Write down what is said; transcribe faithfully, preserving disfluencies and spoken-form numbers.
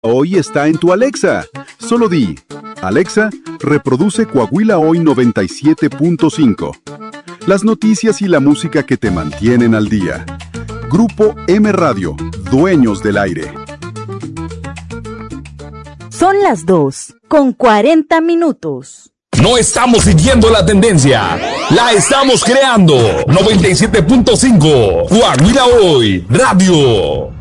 Hoy está en tu Alexa. Solo di, Alexa, reproduce Coahuila Hoy noventa y siete punto cinco. Las noticias y la música que te mantienen al día. Grupo M Radio, dueños del aire. Son las dos, con cuarenta minutos. No estamos siguiendo la tendencia, la estamos creando. noventa y siete punto cinco, Coahuila Hoy Radio.